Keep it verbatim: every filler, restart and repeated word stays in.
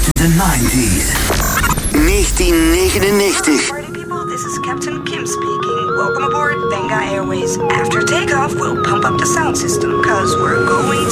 the nineties. negentien negenennegentig. Party people, this is Captain Kim speaking. Welcome aboard Benga Airways. After takeoff, we'll pump up the sound system, cause we're going